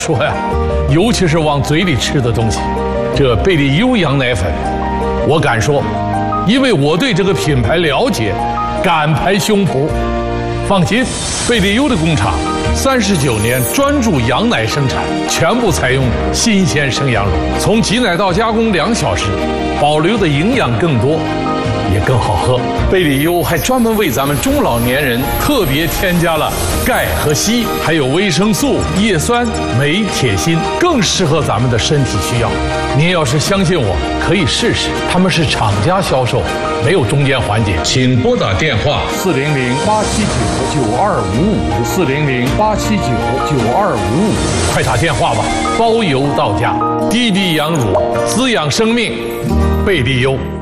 说呀，尤其是往嘴里吃的东西，这贝利优羊奶粉，我敢说，因为我对这个品牌了解，敢拍胸脯。放心，贝利优的工厂39年专注羊奶生产，全部采用新鲜生羊乳，从挤奶到加工2小时，保留的营养更多，也更好喝。贝利优还专门为咱们中老年人特别添加了钙和硒，还有维生素、叶酸、镁、铁、锌，更适合咱们的身体需要。您要是相信我，可以试试，他们是厂家销售，没有中间环节。请拨打电话400-879-9255，400-879-9255，快打电话吧，包邮到家。滴滴羊乳，滋养生命，贝利优。